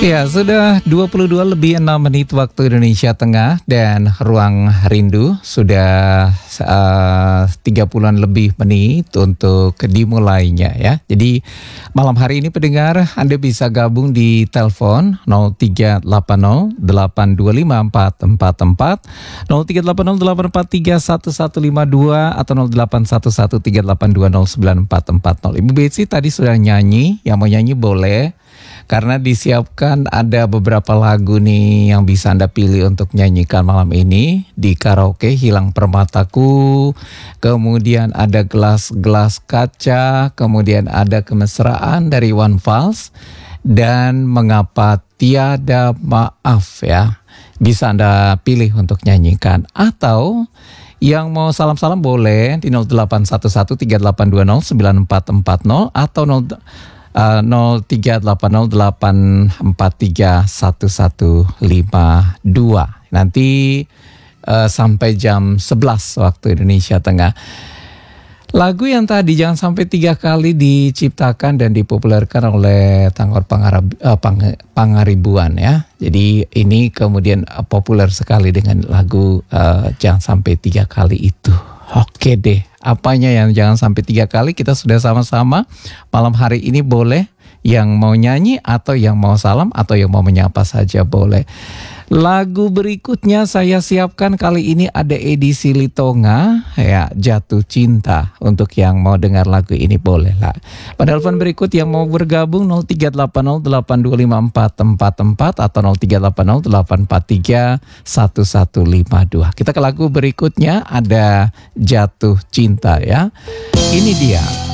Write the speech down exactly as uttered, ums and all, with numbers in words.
Ya, sudah dua puluh dua lebih enam menit waktu Indonesia Tengah dan Ruang Rindu sudah uh, tiga puluhan lebih menit untuk dimulainya ya. Jadi malam hari ini pendengar Anda bisa gabung di telepon nol tiga delapan nol delapan dua lima empat empat empat, nol tiga delapan nol delapan empat tiga satu satu lima dua atau nol delapan satu satu tiga delapan dua nol sembilan empat empat nol. Ibu Betsy tadi sudah nyanyi, yang mau nyanyi boleh. Karena disiapkan ada beberapa lagu nih yang bisa Anda pilih untuk nyanyikan malam ini di karaoke. Hilang Permataku, kemudian ada Gelas-Gelas Kaca, kemudian ada Kemesraan dari One Fals, dan Mengapa Tiada Maaf ya. Bisa Anda pilih untuk nyanyikan. Atau yang mau salam-salam boleh di nol delapan satu satu tiga delapan dua nol sembilan empat empat nol atau nol Uh, nol tiga delapan nol delapan empat tiga satu satu lima dua. Nanti uh, sampai jam sebelas waktu Indonesia Tengah. Lagu yang tadi Jangan Sampai tiga kali diciptakan dan dipopulerkan oleh Tangor Pangarab, uh, Pang, Pangaribuan ya. Jadi ini kemudian uh, populer sekali dengan lagu uh, Jangan Sampai tiga kali itu. Oke deh, apanya yang jangan sampai tiga kali kita sudah sama-sama malam hari ini boleh. Yang mau nyanyi atau yang mau salam atau yang mau menyapa saja boleh. Lagu berikutnya saya siapkan kali ini ada edisi Litonga ya, Jatuh Cinta. Untuk yang mau dengar lagu ini boleh lah. Pada telepon berikut yang mau bergabung nol tiga delapan nol delapan dua lima empat empat empat atau nol tiga delapan nol delapan empat tiga satu satu lima dua. Kita ke lagu berikutnya ada Jatuh Cinta ya. Ini dia.